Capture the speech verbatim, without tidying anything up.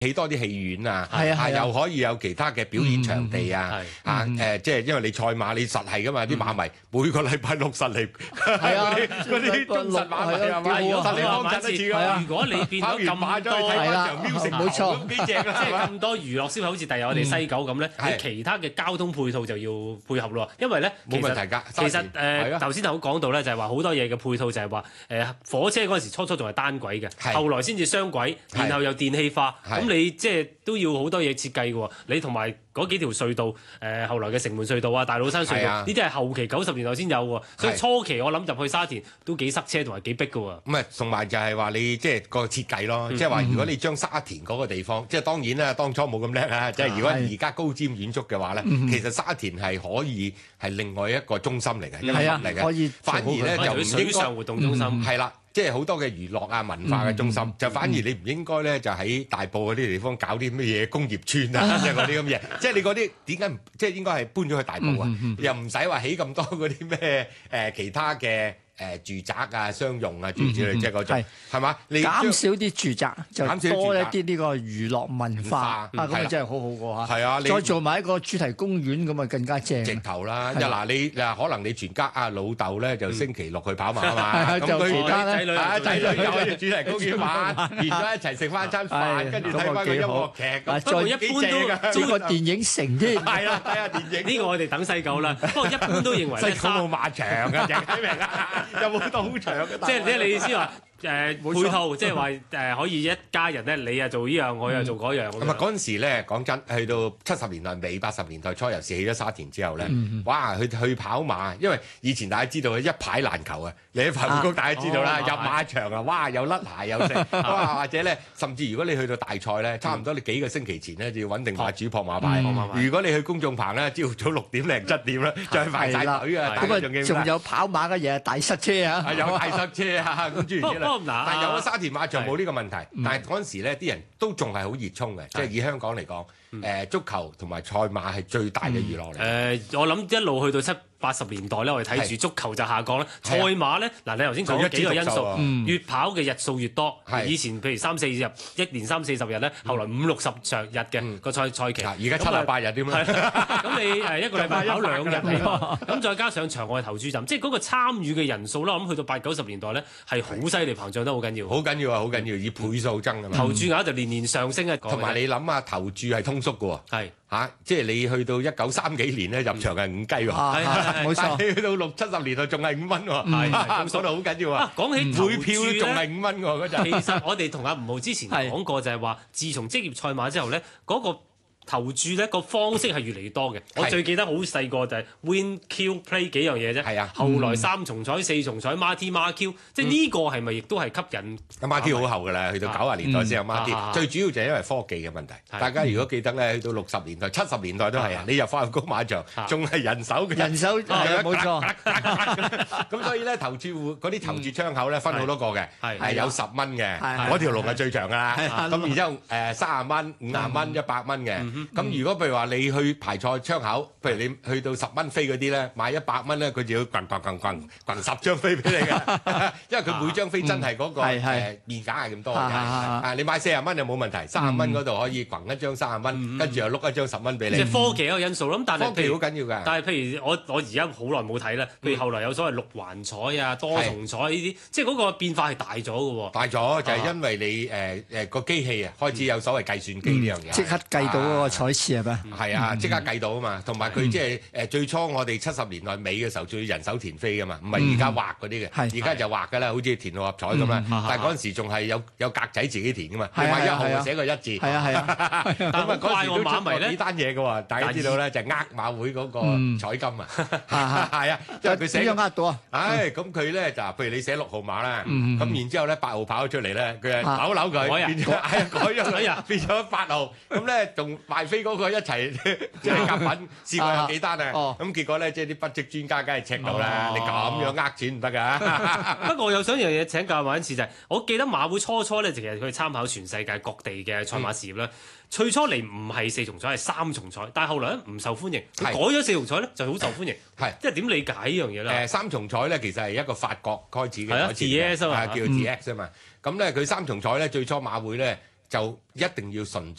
起多啲戲院啊， 係啊， 又可以有其他嘅表演場地啊，啊誒，即係因為你賽馬你實係噶嘛，啲馬迷每個禮拜六實嚟， 係啊， 嗰啲忠實馬迷係嘛，實嚟幫襯一次㗎。 如果你變咗咁多， 係啦，冇錯，幾正啊！ 即係咁多娛樂消費，好似第日我哋西九咁咧，你其他嘅交通配套就要配合咯，因為咧冇問題㗎。 其實誒頭先頭講到咧，就係話好多嘢嘅配套就係話誒火車嗰陣時初初仲係單軌嘅，後來先至雙軌，然後又電氣化，咁你即係都要好多嘢設計嘅喎，你同埋嗰幾條隧道，誒、呃、後來嘅城門隧道啊、大老山隧道，呢啲係後期九十年代先有喎，所以初期我諗入去沙田都幾塞車同埋幾逼嘅喎。 咁啊，同埋就係話你即係個設計咯，即係話如果你將沙田嗰個地方，即係當然啦，當初冇咁叻啊，即係如果而家高瞻遠矚嘅話咧，其實沙田係可以係另外一個中心嚟嘅，一個嚟嘅， 可以反而咧就唔應該水上活動中心係啦。即係好多嘅娛樂啊、文化嘅中心，嗯、就反而你唔應該咧，就喺大埔嗰啲地方搞啲乜嘢工業村啊，即係嗰啲咁嘢。即係你嗰啲點解唔即係應該係搬咗去大埔啊？嗯嗯、又唔使話起咁多嗰啲咩誒其他嘅。誒住宅啊、商用啊，諸如此類，即係嗰種係嘛？你減少啲住宅，就多一啲呢個娛樂文化啊，咁啊真係好好過嚇。係啊，再做埋一個主題公園咁啊，更加正。 直頭啦，一嗱你嗱可能你全家啊老豆咧就星期六去跑馬啊嘛，咁佢仔女啊仔女又去主題公園玩，完咗一齊食翻餐飯，跟住睇翻個音樂劇， 不過一般都做個電影城添。 係啦，睇下電影。 呢個我哋等西九啦。不過一般都認為西九冇馬場㗎，鄭啟明啊！有冇賭場嘅？ 即係即係你意思話誒配套，即係話誒可以一家人咧，你又做呢樣，我又做嗰樣。 咁啊嗰陣時咧，講真，去到七十年代尾、八十年代初，尤其起咗沙田之後咧，哇！去去跑馬，因為以前大家知道一牌難求啊。你喺排湖谷大家知道啦，入馬場啊，哇！又甩鞋又剩，哇！或者咧，甚至如果你去到大賽咧，差唔多你幾個星期前咧就要揾定馬主撲馬牌。如果你去公眾棚咧，朝早六點零七點咧，就係排晒隊啊！ 咁啊，仲有跑馬嘅嘢大塞車啊！ 有大塞車啊！咁諸如此類。但係有咗沙田馬場冇呢個問題，但係嗰陣時咧，啲人都仲係好熱衷嘅，即係以香港嚟講，誒足球同埋賽馬係最大嘅娛樂嚟。 誒，我諗一路去到七八十年代咧，我哋睇住足球就下降啦。賽馬咧，嗱你頭先講咗幾個因素，越跑嘅日數越多。以前譬如三四日，一年三四十日咧，後來五六十場日嘅個賽賽期。 而家七十八日點咧？ 咁你誒一個禮拜跑兩日起碼，咁再加上場外投注站，即係嗰個參與嘅人數啦。我諗去到八九十年代咧，係好犀利膨脹得好緊要。 好緊要啊！好緊要，以倍數增啊嘛。 投注額就年年上升啊！ 同埋你諗下，投注係通縮嘅喎。 係。 嚇！即係你去到一九三幾年咧，入場係五雞喎， 冇錯。 但係去到六七十年代仲係五蚊喎，係，數到好緊要啊！ 講起每票都仲係五蚊喎嗰陣。 其實我哋同阿吳浩之前講過，就係話，自從職業賽馬之後咧，嗰個投注咧個方式係越嚟越多嘅。我最記得好細個就係 win Q play 幾樣嘢啫。係啊。後來三重彩、四重彩、孖 T 孖 Q，即係呢個係咪亦都係吸引？ 孖 T 好後㗎啦，去到九十年代先有孖 T。最主要就係因為科技嘅問題。大家如果記得咧，去到六十年代、七十年代都係啊，你入翻去高馬場，仲係人手嘅。 人手冇錯。 咁所以咧，投注戶嗰啲投注窗口咧分好多個嘅，係有十蚊嘅，嗰條龍係最長㗎啦。咁然之後誒三十蚊、五十蚊、一百蚊嘅。咁如果譬如話你去排賽窗口，譬如你去到十蚊飛嗰啲咧，買一百蚊咧，佢就要滾滾滾滾滾十張飛俾你嘅，因為佢每張飛真係嗰個誒面價係咁多嘅。啊，你買四十蚊就冇問題，三十蚊嗰度可以滾一張三十蚊，跟住又碌一張十蚊俾你。 即係科技一個因素咯。咁但係科技好緊要㗎。 但係譬如我我而家好耐冇睇啦，譬如後來有所謂六環彩啊、多重彩呢啲，即係嗰個變化係大咗嘅喎。 大咗就係因為你誒誒個機器啊開始有所謂計算機呢樣嘢， 即刻計到嗰個彩次係咪？ 係啊，即刻計到啊嘛，同埋佢即係誒最初我哋七十年代尾嘅時候，仲要人手填飛噶嘛，唔係而家畫嗰啲嘅，而家就畫㗎啦，好似填六合彩咁啦。但係嗰陣時仲係有有格仔自己填㗎嘛，你買一號就寫個一字。係啊係啊，咁啊嗰時都出過幾單嘢㗎喎，大家知道咧就係呃馬會嗰個彩金啊，係啊，因為佢寫點樣呃到啊？ 唉，咁佢咧就譬如你寫六號碼啦，咁然之後咧八號跑咗出嚟咧，佢係扭扭佢，變咗係啊改咗佢，變咗八號，咁咧仲賣飛嗰個一齊。即係夾品試過有幾單啊？咁結果咧，即係啲筆跡專家梗係 check 到啦。你咁樣呃錢唔得㗎。 不過我又想一樣嘢請教馬恩賜就係，我記得馬會初初咧，其實佢參考全世界各地嘅賽馬事業啦。最初嚟唔係四重彩係三重彩，但係後來咧唔受歡迎，改咗四重彩咧就好受歡迎。係，即係點理解呢樣嘢咧？ 誒三重彩咧其實係一個法國開始嘅彩池嘅， 係叫 T X 啊嘛。咁咧佢三重彩咧最初馬會咧。 就一定要順序。